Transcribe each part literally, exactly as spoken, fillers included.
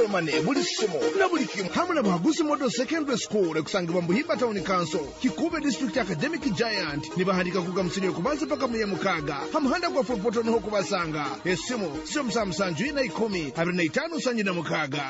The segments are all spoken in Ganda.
mobile money buli somo na buli kimu hamwe na Bahaguzi Model Secondary School ekusangibwa mu Buhimba Town Council Kikube District Academic Giant nibahandika kuga msinyo kubanza paka muye mukaga hamuhanda kwa fopoto noho kubasanga esimu sio msamsanju ina ikumi abiri na itanu sanji na mukaga.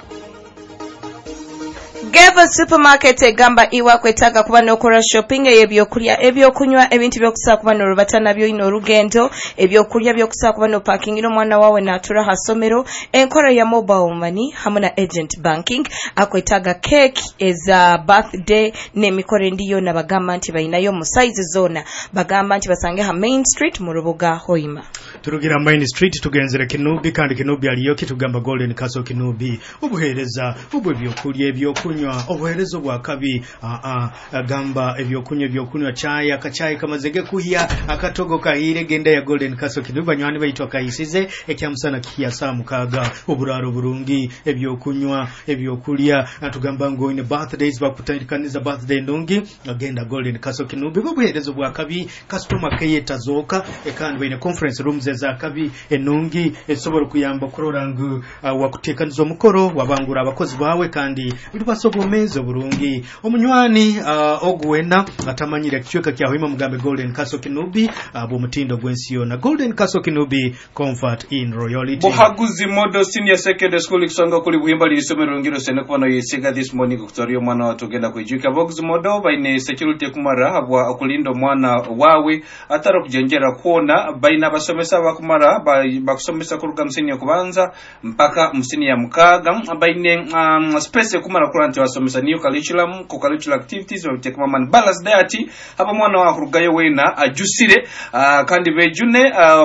Geva supermarket egamba iwa kwetaaga kuba n'okola shopping ey'ebyokulya ebyokunywa ebintu by'okusaa kuba n'olubata nabyo ino olugendo ebyokulya by'okusaa kuba n'oparking n'omwana waawe n'atuula ha ssomero enkola ya mobile money hamwe na agent banking akwetaaga cake eza birthday n'emikolo endi yonna bagamba nti balinayo mu size zona bagamba nti basange ha Main Street mu Rubuga Hoima. Turugira Main Street tugenzere Kinubi kandi Kinubi aliyo kitugamba Golden Castle Kinubi ubuhereza ubwe byokulya ebyokunywa obuherezo bwa kabi a a gamba ebyokunywa ebyokunywa chai akachayi kamazege kuhya akatogo kahire genda ya Golden Castle Kinubi banywani bayitwa kayisize ekyamusana kiya saa mukaga oburaro burungi ebyokunywa ebyokulya atugamba ngo ine birthdays bakutandikaniza birthday ndungi agenda Golden Castle Kinubi ubuherezo bwa kabi customer keye tazoka ekandi bine conference rooms za kabi enungi esobora kuyamba kurorangu uh, wakutekaniza omukoro wabangura abakozi bawe kandi bibasobomeza burungi omunywani uh, ogwena atamanyira kichweka kya Hoima mugambe Golden Castle Kinubi abo uh, mutindo gwensiyo na Golden Castle Kinubi comfort in royalty. Bahaguzi Model Senior Secondary School ikisonga kuli Buhimba lisomero ngiro sene kubano yesiga this morning kutorio mwana watugenda kuijuka Bahaguzi Model baine security kumara habwa okulindo mwana wawe ataro kujenjera kuona baina basomesa bakumara bakusomesa kuruga msini ya kubanza mpaka msini ya mukaga baine um, space kumara kuranti wasomesa new curriculum ku curricular activities babitekama man balance diet haba mwana wa kurugayo wena ajusire uh, kandi bejune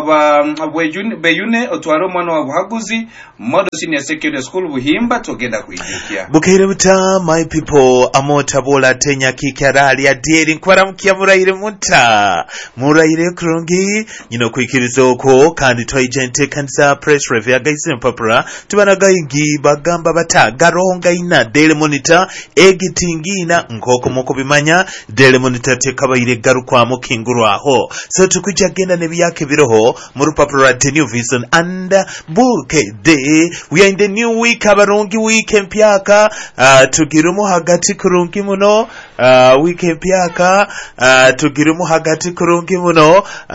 uh, bejune beyune otwaro mwana wa Bahaguzi Model Senior Secondary School Buhimba togenda kuijukia bukere buta my people amota bola tenya kikarali ya dieri nkwara mukia murayire muta murayire kurungi nyino kwikirizo ko kandi toyigente kanisa press review gaise mpapura tubana gayingi bagamba bata garonga ina Daily Monitor egitingina nkoko moko bimanya Daily Monitor tekabayire garukwa mu kingurwaho so tukujya genda ne byake biroho mu rupapura The New Vision and book day we are in the new week abarongi week empyaka uh, tugirumu hagati kurungi muno uh, week empyaka uh, tugirumu hagati kurungi muno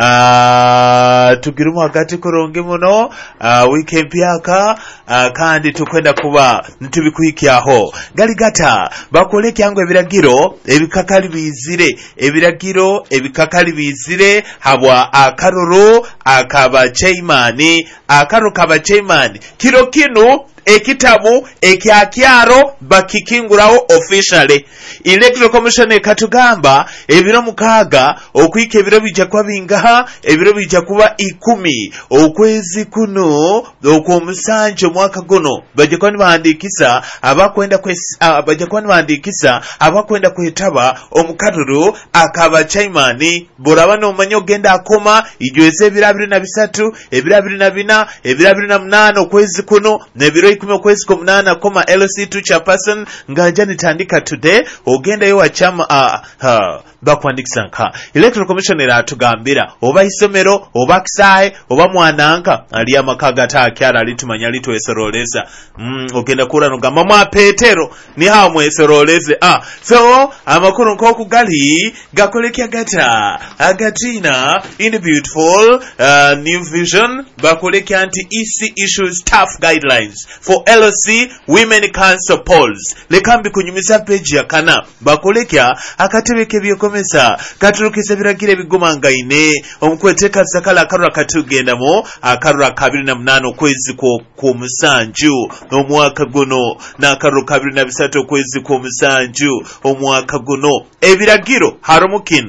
uh, tugirumu hagati kurungi muno uh, week empyaka uh, kandi tukwenda kuba ntibikuhikiaho galigata bakole kyangwe ebiragiro ebikakali bizire ebiragiro ebikakali bizire habwa akaroro akaba chairman akaro kaba chairman kiro kino ekitabu ekyakyaro bakikinguraho officially Electoral Commission ekatugamba ebiro mukaga okwike ebiro bijja kwa bingaha ebiro bijja kuba ikumi okwezi kuno okwomusanjo mwaka guno bajja kwani bahandikisa abakwenda kwesa bajja kwani bahandikisa abakwenda kwetaba omukaruru akaba chairman boraba no manyo genda akoma ijweze ebirabiri na bisatu ebirabiri na bina ebirabiri na munana okwezi kuno nebiro ikumi okwezi kumunana koma L C two chairperson nganja nitandika today ogenda yo wachama ah ha bakwandikisa nka Electoral Commission era tugambira oba isomero oba kisae oba mwananka ali amakaga ta kyara litumanya litwesoroleza mm ogenda kura no gamba mwa Petero ni ha mwesoroleze ah so amakuru nko kugali gakolekya gata agatina in the beautiful uh, New Vision bakolekya anti E C issues tough guidelines for L C women council polls lekambi kunyumisa page ya kana bakolekya akatebeke byokomesa katurukise biragire bigumanga ine omukweteka sakala akarura katugenda mo akarura kabiri na munano kwezi ko ku musanju omwaka guno na akarura kabiri na bisatu kwezi ko musanju omwaka guno ebiragiro harumukin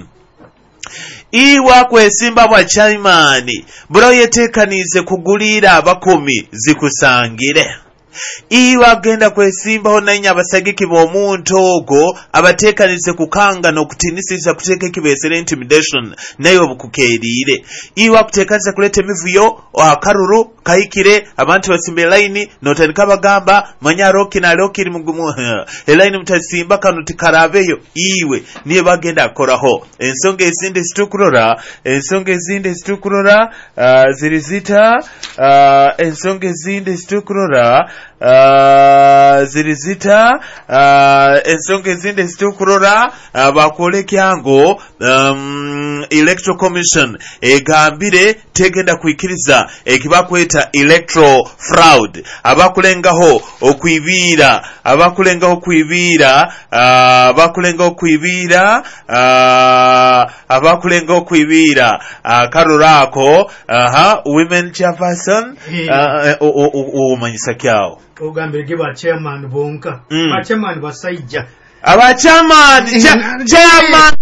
iwa kwesimba bwa chairman bro yetekanize kugulira abakomi zikusangire iwa genda kwesimba onanya abasagiki bomuntu ogo abatekanize kukanga no kutinisisa kuteka kibesere intimidation nayo bukukerire iwa kutekanize kulete mivuyo akaruru kayikire abantu basimbe line notandika bagamba manyaroki na lokiri mugumu line mutasimba kanu tikarabeyo iwe niye bagenda akoraho ensonga ezinde situkurora ensonga ezinde situkurora uh, zirizita uh, ensonga ezinde situkurora uh, zirizita uh, ensonga ezindi ezitukurora uh, bakole kyango um, electoral commission egambire tegenda kuikiriza ekibakweta electoral fraud abakulengaho okuibira abakulengaho okuibira uh, abakulengaho okuibira uh, abakulengaho okuibira uh, karorako aha uh, women chairperson umanyisa uh, kyao ogambire ge ba chairman bonka mm. ba chairman basajja aba chairman cha, chairman